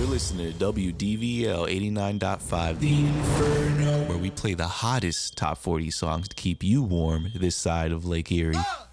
listening to WDVL 89.5 The Inferno, where we play the hottest top 40 songs to keep you warm this side of Lake Erie.